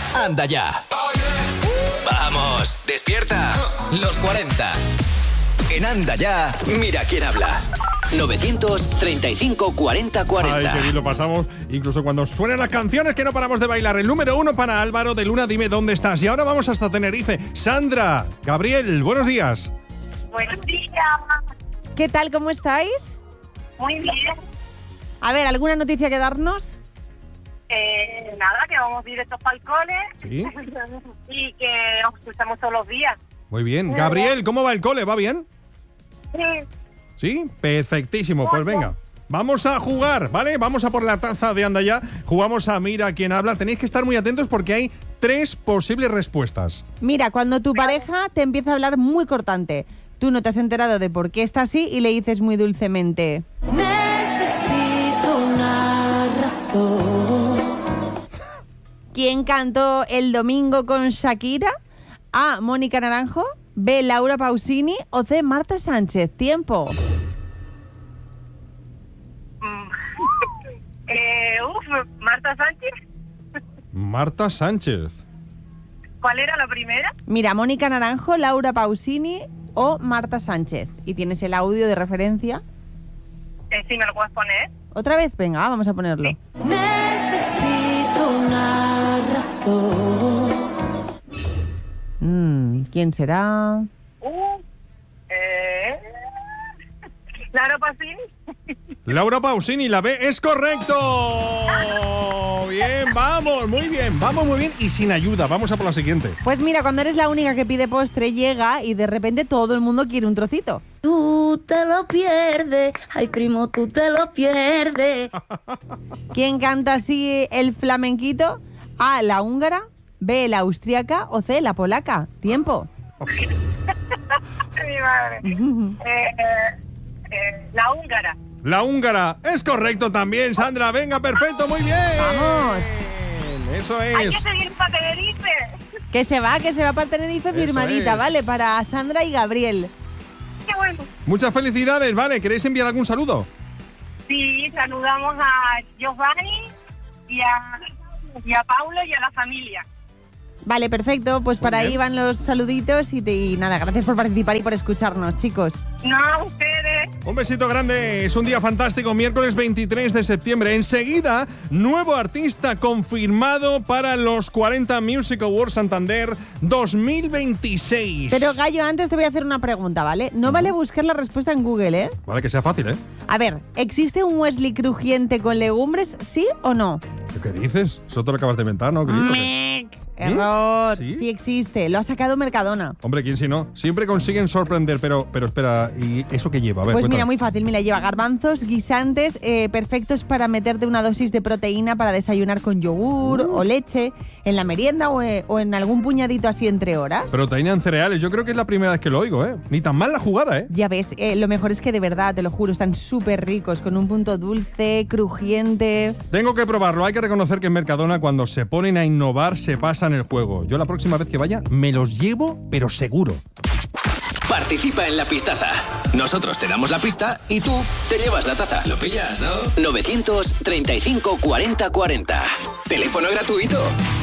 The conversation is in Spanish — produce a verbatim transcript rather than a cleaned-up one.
Anda ya. Vamos, despierta. Los cuarenta. En Anda ya, mira quién habla. novecientos treinta y cinco cuarenta cuarenta. Ay, qué bien lo pasamos. Incluso cuando suenan las canciones que no paramos de bailar. El número uno para Álvaro de Luna, dime dónde estás. Y ahora vamos hasta Tenerife. Sandra, Gabriel, buenos días. Buenos días. ¿Qué tal? ¿Cómo estáis? Muy bien. A ver, ¿alguna noticia que darnos? Eh, nada, que vamos directos para el cole. Sí. Y que os escuchamos todos los días. Muy bien. Gabriel, ¿cómo va el cole? ¿Va bien? Sí. ¿Sí? Perfectísimo. Pues venga, vamos a jugar, ¿vale? Vamos a por la taza de Anda ya. Jugamos a Mira quién habla. Tenéis que estar muy atentos porque hay tres posibles respuestas. Mira, cuando tu pareja te empieza a hablar muy cortante, tú no te has enterado de por qué está así y le dices muy dulcemente: necesito una razón. ¿Quién cantó El Domingo con Shakira? A. Mónica Naranjo, B. Laura Pausini o C. Marta Sánchez. Tiempo. eh, uf, Marta Sánchez. Marta Sánchez. ¿Cuál era la primera? Mira, Mónica Naranjo, Laura Pausini o Marta Sánchez. Y tienes el audio de referencia. Eh, sí, me lo puedes poner. Otra vez, venga, vamos a ponerlo. Sí. Necesito una razón. Mm, ¿Quién será? Uh, eh, Laura Pausini. Laura Pausini, la B es correcto. Bien, vamos, muy bien, vamos muy bien y sin ayuda. Vamos a por la siguiente. Pues mira, cuando eres la única que pide postre, llega y de repente todo el mundo quiere un trocito. Tú te lo pierdes, ay primo, tú te lo pierdes. ¿Quién canta así el flamenquito? A, la húngara, B, la austriaca o C, la polaca. Tiempo. Mi madre. eh, eh, eh, la húngara. La húngara es correcto también, Sandra. Venga, perfecto, muy bien. Vamos. Eso es. Hay que seguir para Tenerife. Que se va, que se va para Tenerife firmadita, es. ¿vale? Para Sandra y Gabriel. Qué bueno. Muchas felicidades, ¿vale? ¿Queréis enviar algún saludo? Sí, saludamos a Giovanni y a, y a Paulo y a la familia. Vale, perfecto. Pues para ahí van los saluditos y, te, y nada, gracias por participar y por escucharnos, chicos. No, ustedes. Un besito grande. Es un día fantástico. Miércoles veintitrés de septiembre. Enseguida, nuevo artista confirmado para los cuarenta Music Awards Santander dos mil veintiséis. Pero, Gallo, antes te voy a hacer una pregunta, ¿vale? No uh-huh. vale buscar la respuesta en Google, ¿eh? Vale, que sea fácil, ¿eh? A ver, ¿existe un Wesley crujiente con legumbres, sí o no? ¿Qué dices? Eso te lo acabas de inventar, ¿no? Mec. Error. ¿Sí? Sí existe. Lo ha sacado Mercadona. Hombre, ¿quién si no? Siempre consiguen sorprender, pero, pero espera, ¿y eso qué lleva? A ver, pues cuéntame. Mira, muy fácil. Mira, lleva garbanzos, guisantes, eh, perfectos para meterte una dosis de proteína para desayunar con yogur uh. o leche, en la merienda o, eh, o en algún puñadito así entre horas. Proteína en cereales. Yo creo que es la primera vez que lo oigo, ¿eh? Ni tan mal la jugada, ¿eh? Ya ves, eh, lo mejor es que de verdad, te lo juro, están súper ricos, con un punto dulce, crujiente. Tengo que probarlo. Hay que reconocer que en Mercadona, cuando se ponen a innovar, se pasan el juego. Yo la próxima vez que vaya, me los llevo, pero seguro. Participa en la pistaza. Nosotros te damos la pista y tú te llevas la taza. ¿Lo pillas, no? novecientos treinta y cinco cuarenta cuarenta. Teléfono gratuito.